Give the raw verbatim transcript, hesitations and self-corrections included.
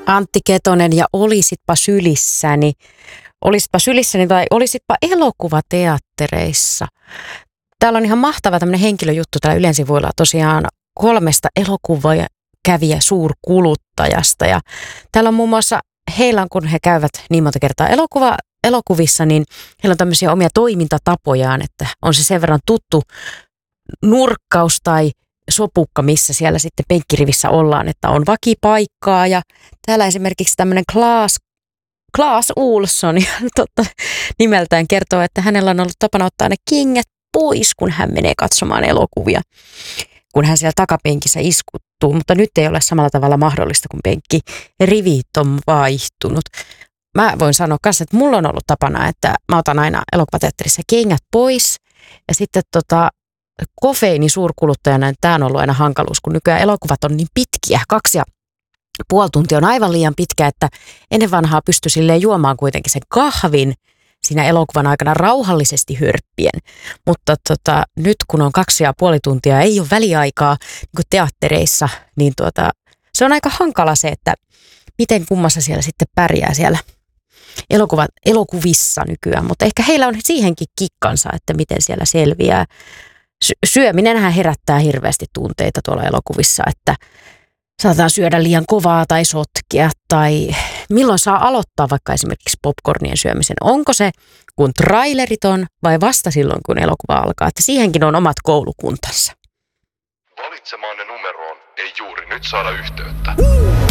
Antti Ketonen ja Olisitpa sylissäni. Olisitpa sylissäni tai Olisitpa elokuvateattereissa. Täällä on ihan mahtava tämmöinen henkilöjuttu täällä Ylen sivuilla tosiaan kolmesta elokuvakävijä suurkuluttajasta. Ja täällä on muun muassa heillä, kun he käyvät niin monta kertaa elokuva, elokuvissa, niin heillä on tämmöisiä omia toimintatapojaan, että on se sen verran tuttu nurkkaus tai sopukka, missä siellä sitten penkkirivissä ollaan, että on vakipaikkaa. Ja täällä esimerkiksi tämmöinen Klaas, Klaas Olsson totta, nimeltään kertoo, että hänellä on ollut tapana ottaa ne kengät pois, kun hän menee katsomaan elokuvia, kun hän siellä takapenkissä iskuttuu, mutta nyt ei ole samalla tavalla mahdollista, kun penkki rivit on vaihtunut. Mä voin sanoa kanssa, että mulla on ollut tapana, että mä otan aina elokuvateatterissa kengät pois ja sitten tota, kofeiini suurkuluttajana, niin tämä on ollut aina hankaluus, kun nykyään elokuvat on niin pitkiä, kaksi ja puoli tuntia on aivan liian pitkä, että ennen vanhaa pystyi silleen juomaan kuitenkin sen kahvin siinä elokuvan aikana rauhallisesti hörppien. Mutta tota, nyt kun on kaksi ja puoli tuntia, ei ole väliaikaa niin kuin teattereissa, niin tuota, se on aika hankala se, että miten kummassa siellä sitten pärjää siellä elokuva, elokuvissa nykyään. Mutta ehkä heillä on siihenkin kikkansa, että miten siellä selviää. Syöminenhän herättää hirveästi tunteita tuolla elokuvissa, että saataan syödä liian kovaa tai sotkea tai milloin saa aloittaa vaikka esimerkiksi popcornien syömisen. Onko se kun trailerit on vai vasta silloin kun elokuva alkaa, että siihenkin on omat koulukuntansa. Valitsemaanne numeroon ei juuri nyt saada yhteyttä.